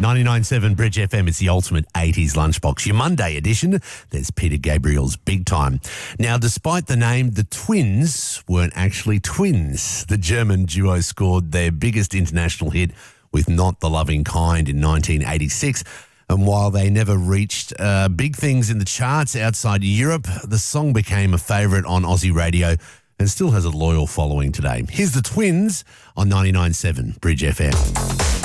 99.7 Bridge FM, it's the ultimate 80s lunchbox. Your Monday edition, there's Peter Gabriel's Big Time. Now, despite the name, the Twins weren't actually twins. The German duo scored their biggest international hit with Not the Loving Kind in 1986. And while they never reached big things in the charts outside Europe, the song became a favourite on Aussie radio and still has a loyal following today. Here's the Twins on 99.7 Bridge FM.